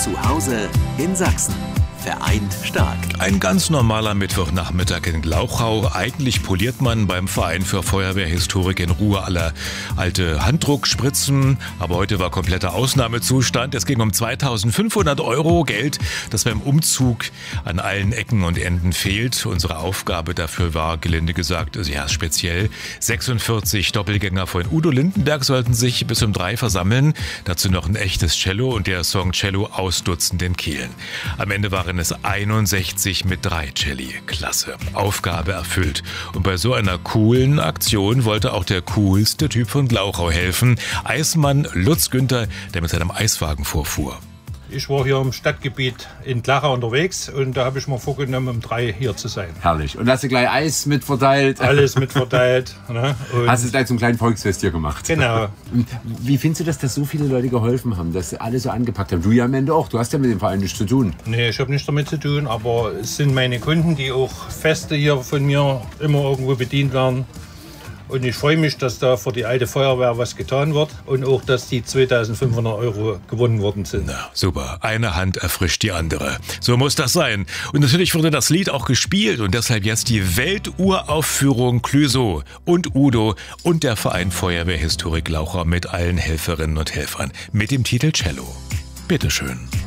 Zu Hause in Sachsen. Vereint stark. Ein ganz normaler Mittwochnachmittag in Glauchau. Eigentlich poliert man beim Verein für Feuerwehrhistorik in Ruhe alle alte Handdruckspritzen. Aber heute war kompletter Ausnahmezustand. Es ging um 2.500 € Geld, das beim Umzug an allen Ecken und Enden fehlt. Unsere Aufgabe dafür war, gelinde gesagt, ja speziell, 46 Doppelgänger von Udo Lindenberg sollten sich bis um 3 versammeln. Dazu noch ein echtes Cello und der Song Cello aus Dutzenden Kehlen. Am Ende waren es 61 mit 3 Celli. Klasse. Aufgabe erfüllt. Und bei so einer coolen Aktion wollte auch der coolste Typ von Glauchau helfen. Eismann Lutz Günther, der mit seinem Eiswagen vorfuhr. Ich war hier im Stadtgebiet in Glauchau unterwegs und da habe ich mir vorgenommen, um 3 hier zu sein. Herrlich. Und hast du gleich Eis mitverteilt? Alles mitverteilt. Ne? Und hast du es gleich zum kleinen Volksfest hier gemacht? Genau. Und wie findest du das, dass so viele Leute geholfen haben, dass alle so angepackt haben? Du ja am Ende auch. Du hast ja mit dem Verein nichts zu tun. Nee, ich habe nichts damit zu tun, aber es sind meine Kunden, die auch Feste hier von mir immer irgendwo bedient werden. Und ich freue mich, dass da für die alte Feuerwehr was getan wird und auch, dass die 2.500 € gewonnen worden sind. Na, super. Eine Hand erfrischt die andere. So muss das sein. Und natürlich wurde das Lied auch gespielt und deshalb jetzt die Welturaufführung Clouseau und Udo und der Verein Feuerwehrhistorik Glauchau mit allen Helferinnen und Helfern mit dem Titel Cello. Bitteschön.